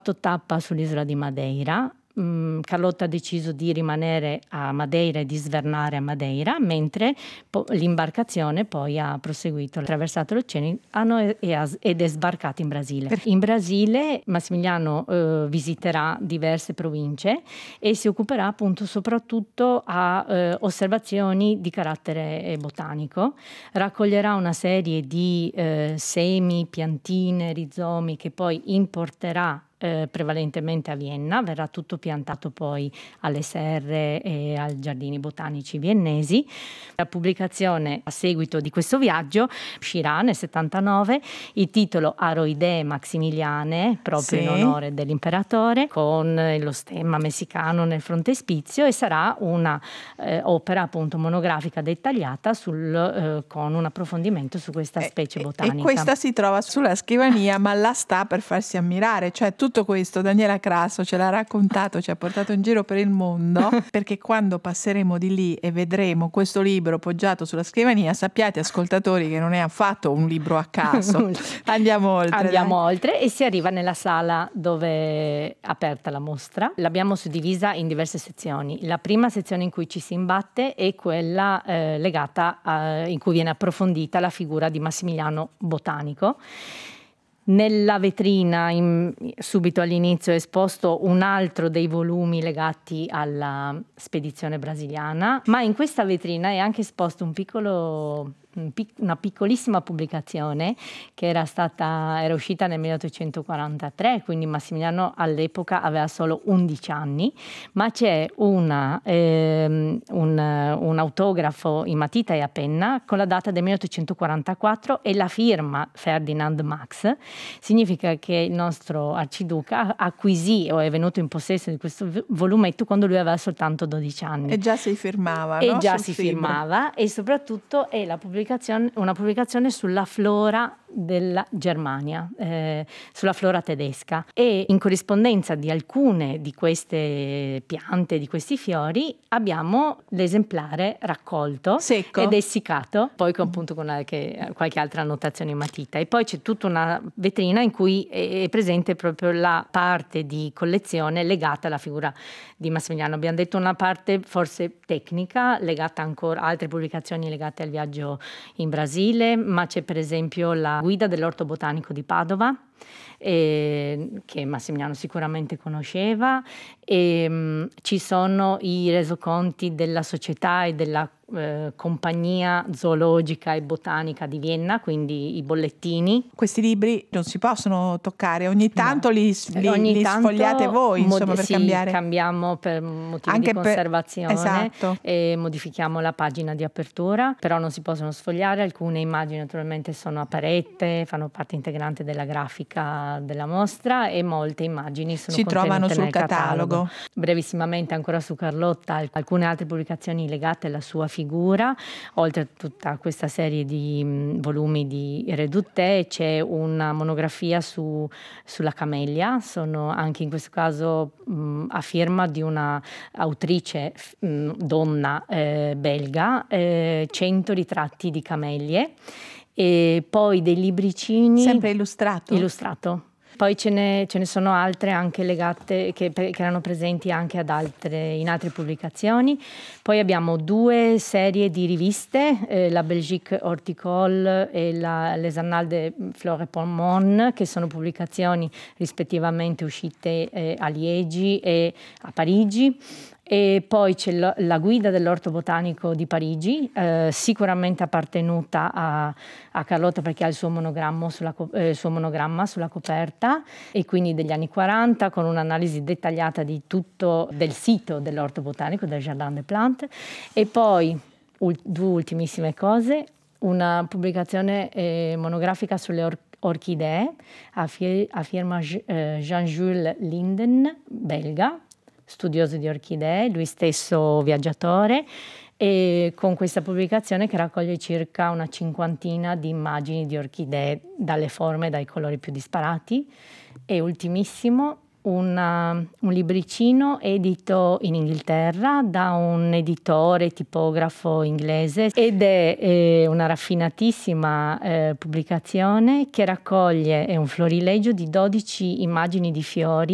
Tappa sull'isola di Madeira. Carlotta ha deciso di rimanere a Madeira e di svernare a Madeira, mentre l'imbarcazione poi ha proseguito, ha attraversato l'oceano ed è sbarcata in Brasile. In Brasile Massimiliano visiterà diverse province e si occuperà appunto soprattutto a osservazioni di carattere botanico. Raccoglierà una serie di semi, piantine, rizomi che poi importerà prevalentemente a Vienna, verrà tutto piantato poi alle serre e ai giardini botanici viennesi. La pubblicazione a seguito di questo viaggio uscirà nel 79, il titolo Aroidee Maximiliane, proprio in onore dell'imperatore, con lo stemma messicano nel frontespizio, e sarà una opera appunto monografica dettagliata con un approfondimento su questa specie botanica. E questa si trova sulla scrivania, ma la sta per farsi ammirare, cioè tutto questo Daniela Crasso ce l'ha raccontato, ci ha portato in giro per il mondo, perché quando passeremo di lì e vedremo questo libro poggiato sulla scrivania, sappiate ascoltatori che non è affatto un libro a caso. Andiamo oltre e si arriva nella sala dove è aperta la mostra. L'abbiamo suddivisa in diverse sezioni. La prima sezione in cui ci si imbatte è quella legata in cui viene approfondita la figura di Massimiliano botanico. Nella vetrina subito all'inizio è esposto un altro dei volumi legati alla spedizione brasiliana, ma in questa vetrina è anche esposto una piccolissima pubblicazione che era uscita nel 1843, quindi Massimiliano all'epoca aveva solo 11 anni, ma c'è un autografo in matita e a penna con la data del 1844 e la firma Ferdinand Max. Significa che il nostro arciduca acquisì o è venuto in possesso di questo volumetto quando lui aveva soltanto 12 anni. E già si firmava, e no? già si firmava, e soprattutto è una pubblicazione sulla flora della Germania, sulla flora tedesca, e in corrispondenza di alcune di queste piante, di questi fiori, abbiamo l'esemplare raccolto secco ed essiccato, poi appunto con qualche altra annotazione in matita. E poi c'è tutta una vetrina in cui è presente proprio la parte di collezione legata alla figura di Massimiliano. Abbiamo detto una parte forse tecnica, legata ancora a altre pubblicazioni legate al viaggio in Brasile, ma c'è per esempio la guida dell'orto botanico di Padova, che Massimiliano sicuramente conosceva, e ci sono i resoconti della società e della compagnia zoologica e botanica di Vienna, quindi i bollettini. Questi libri non si possono toccare, ogni tanto li sfogliate voi, insomma, per cambiare. Cambiamo per motivi di conservazione, esatto. E modifichiamo la pagina di apertura, però non si possono sfogliare. Alcune immagini naturalmente sono a parete, fanno parte integrante della grafica della mostra, e molte immagini si trovano sul catalogo. Brevissimamente ancora su Carlotta, alcune altre pubblicazioni legate alla sua figura, oltre a tutta questa serie di volumi di Redutte, c'è una monografia sulla camellia, sono anche in questo caso a firma di una autrice donna belga, 100 ritratti di camellie, e poi dei libricini. Sempre illustrato. Poi ce ne sono altre anche legate che erano presenti anche in altre pubblicazioni. Poi abbiamo 2 serie di riviste, la Belgique Horticole e Les Annales de Flore Pommon, che sono pubblicazioni rispettivamente uscite a Liegi e a Parigi. E poi c'è la guida dell'orto botanico di Parigi, sicuramente appartenuta a Carlotta, perché ha il suo monogramma sulla coperta, e quindi degli anni 40, con un'analisi dettagliata di tutto del sito dell'orto botanico, del Jardin des Plantes. E poi 2 ultimissime cose: una pubblicazione monografica sulle orchidee a firma Jean-Jules Linden, belga, studioso di orchidee, lui stesso viaggiatore, e con questa pubblicazione che raccoglie circa una 50 di immagini di orchidee dalle forme e dai colori più disparati. E ultimissimo un libricino edito in Inghilterra da un editore tipografo inglese, ed è una raffinatissima pubblicazione che raccoglie un florilegio di 12 immagini di fiori